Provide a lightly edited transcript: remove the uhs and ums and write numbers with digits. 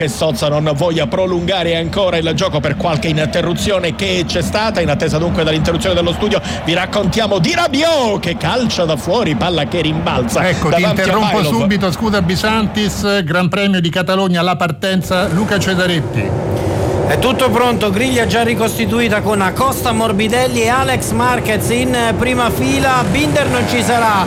che Sozza non voglia prolungare ancora il gioco per qualche interruzione che c'è stata. In attesa dunque dall'interruzione dello studio vi raccontiamo di Rabiot che calcia da fuori, palla che rimbalza. Ecco, ti interrompo subito, scusa Bisantis, Gran Premio di Catalogna, la partenza, Luca Cesaretti. È tutto pronto, griglia già ricostituita con Acosta, Morbidelli e Alex Marquez in prima fila. Binder non ci sarà,